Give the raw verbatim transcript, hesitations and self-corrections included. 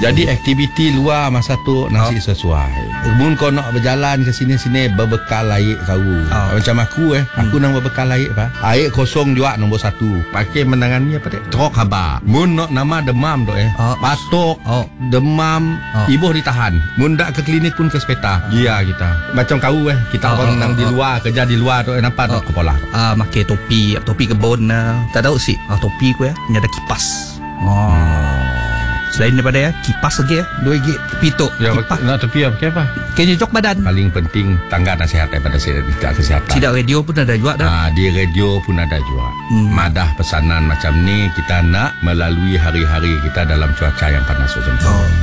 Jadi aktiviti luar masa tu nasi oh. sesuai. Mun kau nak berjalan ke sini-sini berbekal air kau. Oh. Macam aku eh, aku hmm. nang berbekal air apa? Air kosong juga nombor satu. Pakai menangani apa dek? Trok haba. Mun nak nama demam tu eh. Oh. Batuk, oh. demam, oh. ibuh ditahan. Mun dak ke klinik pun ke sepeta. Iya kita. Macam kau eh, kita oh, orang oh, nang oh, di luar, oh. kerja di luar tu eh, nampak oh. kepala. Ah, pakai topi, topi kebun. Uh, tak tahu sih. Ah, topi ku ya, ni ada kipas. Oh. Hmm. Selain daripada ya, kipas lagi ya, dua gig pitok. Ya, nak tepi apa? Apa? Kenyocok badan. Paling penting tangga nasihat daripada tidak kesihatan. Tidak radio pun ada juga dah. Ah, di radio pun ada juga. Hmm. Madah pesanan macam ni kita nak melalui hari-hari kita dalam cuaca yang panas macam tu. Oh.